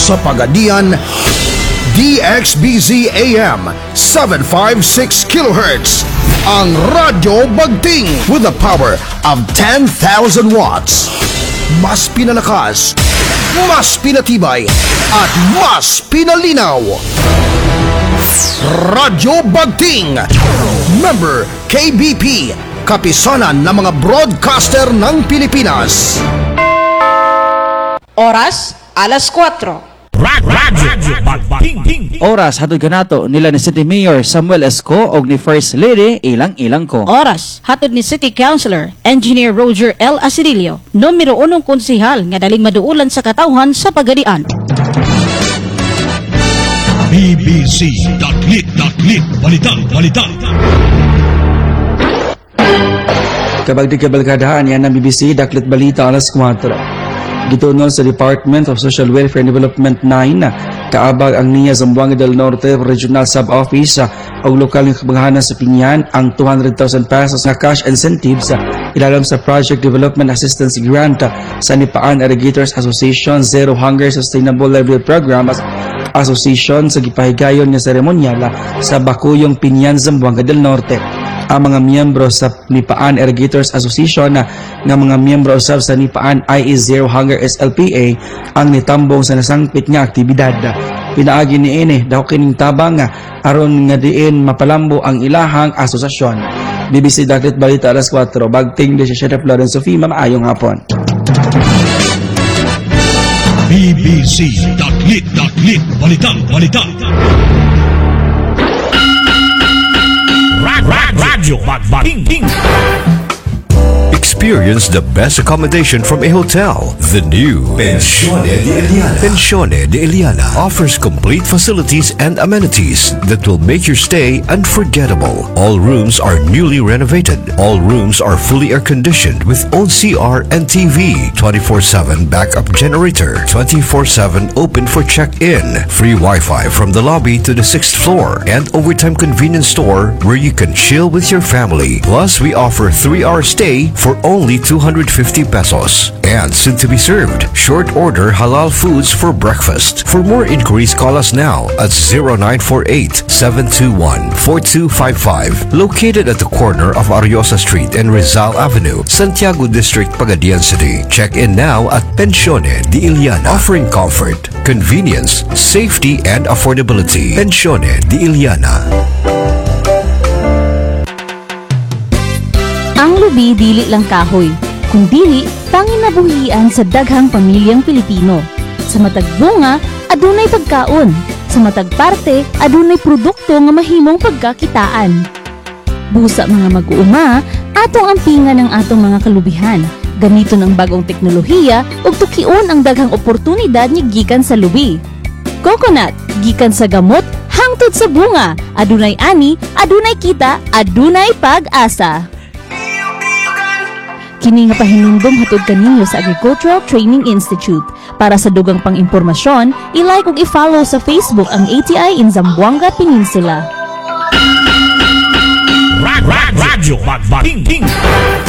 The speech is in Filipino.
sa Pagadian, DXBZ AM 756 kHz, ang Radyo Bagting with the power of 10,000 watts. Mas pinalakas, mas pinatibay, at mas pinalinaw. Radyo Bagting, member KBP, kapisanan ng mga broadcaster ng Pilipinas. Oras, alas 4. Radyo Bagting. Oras hatod kanato nila ni City Mayor Samuel Esco og ni First Lady ilang ko. Oras, hatod ni City Councilor, Engineer Roger L. Asidilio, numero 1 konsehal nga daling maduulan sa katawhan sa Pagadian. BBC.lit Balitang. Kabagdi kabalkadahan yan ng BBC Daklit Balita alas 4. Gitunon sa Department of Social Welfare and Development 9 kaabag ang NIA Zamboanga del Norte Regional Sub-Office o lokal ng kabanghanan sa Pinyan ang 200,000 pesos na cash incentives ilalim sa Project Development Assistance Grant sa Nipaan Irrigators Association Zero Hunger Sustainable Livelihood Program Association sa gipahigayon nga seremonyal sa Bakuyong Pinyan, Zamboanga del Norte. Ang mga miyembro sa Nipaan Irrigators Association nga mga miyembro usab sa Nipaan IE Zero Hunger SLPA ang nitambong sa nasangpit nga aktibidad. Pinaagi niini daw kining tabang aron nga diin mapalambo ang ilahang asosasyon. BBC Daklit Balita alas 4 Bagting de Chef Florence Sophie maayong hapon. BBC.lit Balitang. Radyo Bagting. Experience the best accommodation from a hotel. The new Pensione de Eliana. Pensione de Eliana offers complete facilities and amenities that will make your stay unforgettable. All rooms are newly renovated. All rooms are fully air-conditioned with own CR and TV, 24/7 backup generator, 24/7 open for check-in, free Wi-Fi from the lobby to the 6th floor, and overtime convenience store where you can chill with your family. Plus, we offer 3-hour stay for only 250 pesos. And soon to be served, short order halal foods for breakfast. For more inquiries, call us now at 0948-721-4255. Located at the corner of Ariosa Street and Rizal Avenue, Santiago District, Pagadian City. Check in now at Pensione de Eliana, offering comfort, convenience, safety, and affordability. Pensione de Eliana. Ang lubi dili lang kahoy, kundili tanging nabuhian sa daghang pamilyang Pilipino. Sa matag bunga, adunay pagkaon. Sa matag parte, adunay produkto nga mahimong pagkakitaan. Busa mga mag-uuma, atong ampingan ang atong mga kalubihan. Gamiton ang bagong teknolohiya ug tukion ang daghang oportunidad nga gikan sa lubi. Coconut, gikan sa gamot hangtod sa bunga. Adunay ani, adunay kita, adunay pag-asa. Kini nga pahinumdom hatod kaninyo sa Agricultural Training Institute. Para sa dugang pang-impormasyon, i-like ug i-follow sa Facebook ang ATI in Zamboanga Peninsula. Radyo Bagting.